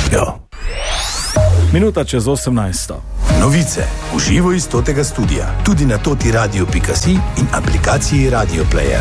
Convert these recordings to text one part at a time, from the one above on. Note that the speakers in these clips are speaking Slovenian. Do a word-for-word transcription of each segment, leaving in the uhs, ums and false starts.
Radio. Minuta čez osemnajsto. Novice v živo iz totega studia, tudi na toti radio pika si in aplikaciji Radio Player.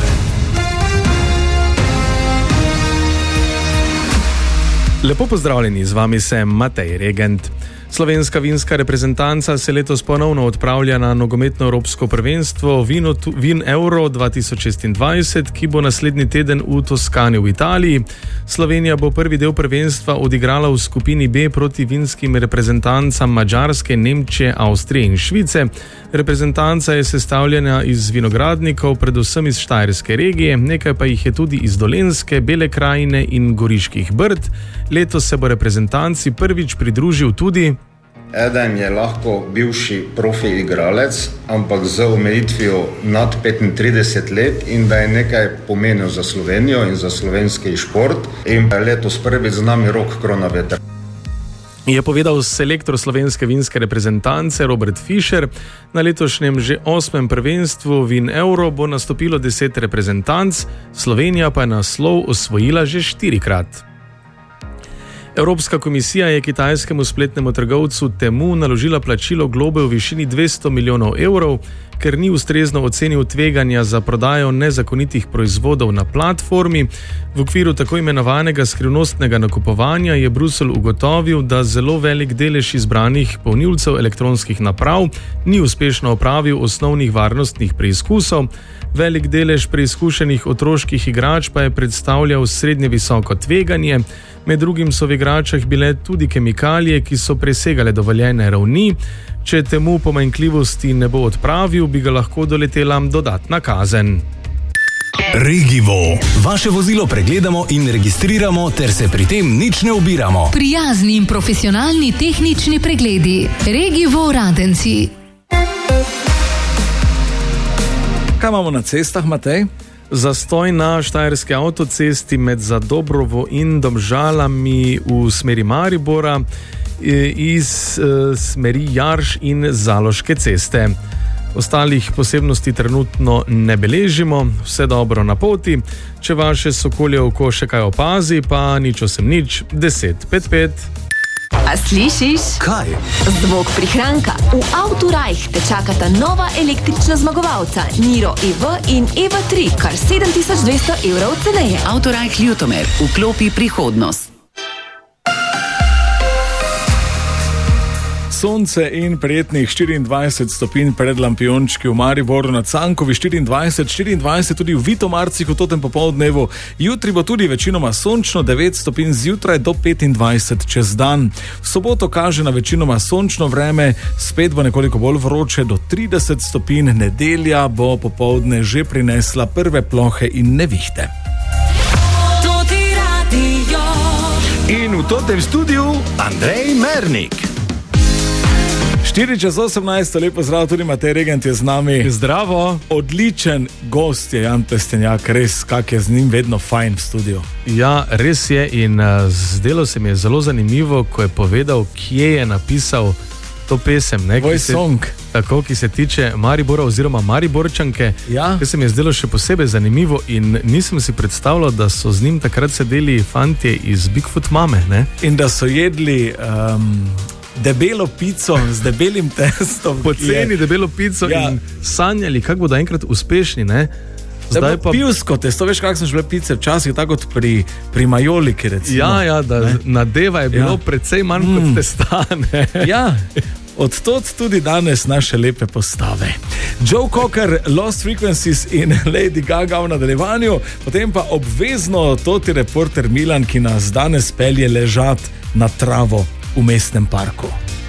Lepo pozdravljeni, z vami sem Matej Regent. Slovenska vinska reprezentanca se letos ponovno odpravlja na nogometno evropsko prvenstvo Vino, Vin Euro dva tisoč šestindvajset, ki bo naslednji teden v Toskani v Italiji. Slovenija bo prvi del prvenstva odigrala v skupini B proti vinskim reprezentancam Madžarske, Nemčije, Avstrije in Švice. Reprezentanca je sestavljena iz vinogradnikov, predvsem iz Štajerske regije, nekaj pa jih je tudi iz Dolenjske, Bele krajine in Goriških Brd. Letos se bo reprezentanci prvič pridružil tudi Eden je lahko bivši profi igralec, ampak z omejitvijo nad petintrideset let in da je nekaj pomenil za Slovenijo in za slovenski šport. In letos prvič z nami Rok Kronaveter. Je povedal selektor slovenske vinske reprezentance Robert Fischer. Na letošnjem že osmem prvenstvu Vin Euro bo nastopilo deset reprezentanc, Slovenija pa je naslov osvojila že štirikrat. Evropska komisija je kitajskemu spletnemu trgovcu Temu naložila plačilo globe v višini dvesto milijonov evrov, ker ni ustrezno ocenil tveganja za prodajo nezakonitih proizvodov na platformi. V okviru tako imenovanega skrivnostnega nakupovanja je Bruselj ugotovil, da zelo velik delež izbranih polnilcev elektronskih naprav ni uspešno opravil osnovnih varnostnih preizkusov. Velik delež preizkušenih otroških igrač pa je predstavljal srednje visoko tveganje. Med drugim so v igračah bile tudi kemikalije, ki so presegale dovoljene ravni. Če Temu pomanjkljivosti ne bo odpravil, bi ga lahko doletela dodatna kazen. Regivo. Vaše vozilo pregledamo in registriramo, ter se pri tem nič ne ubiramo. Prijazni in profesionalni tehnični pregledi. Regivo Radenci. Kaj imamo na cestah, Matej? Zastoj na štajerski avtocesti med Zadobrovo in Domžalami v smeri Maribora, iz smeri Jarš in Zaloške ceste. Ostalih posebnosti trenutno ne beležimo, vse dobro na poti. Če vaše sokolje oko še kaj opazi, pa nič osem nič, deset pet pet. A slišiš? Kaj? Zvok prihranka. V Autorajh te čakata nova električna zmagovalca Niro E V in E V tri, kar sedem tisoč dvesto evrov ceneje. Autorajh Ljutomer, vklopi prihodnost. Sonce in prijetnih štiriindvajset stopinj pred lampiončki v Mariboru, na Cankovi štiriindvajset, štiriindvajset tudi v Vitomarcih v totem popoldnevu. Jutri bo tudi večinoma sončno, devet stopinj zjutraj do petindvajset čez dan. V soboto kaže na večinoma sončno vreme, spet bo nekoliko bolj vroče do trideset stopinj, nedelja bo popoldne že prinesla prve plohe in nevihte. In v totem studiu Andrej Mernik. štiri čez osemnajst, lepo zdrav, tudi Matej Regent je z nami. Zdravo. Odličen gost je Jan Plestenjak, res, kak je z njim vedno fajn v studiu. Ja, res je in uh, zdelo se mi je zelo zanimivo, ko je povedal, kje je napisal to pesem. Ne, Tvoj se, song. Tako, ki se tiče Maribora oziroma Mariborčanke. Ja. Kar se mi je zdelo še posebej zanimivo in nisem si predstavljal, da so z njim takrat sedeli fantje iz Bigfoot mame. Ne? In da so jedli Um... debelo pico z debelim testom. Poceni je... debelo pico ja. In sanjali, kako bodo enkrat uspešni, ne? Zdaj pa pivsko testo, veš, kak sem že bile pice včasih, tako kot pri, pri majoliki, recimo. Ja, ja, da ne? Na deva je bilo ja. precej manj mm. kot testa, ne? Ja, odtot tudi danes naše lepe postave. Joe Cocker, Lost Frequencies in Lady Gaga v nadaljevanju, potem pa obvezno toti reporter Milan, ki nas danes pelje ležat na travo v mestnem parku.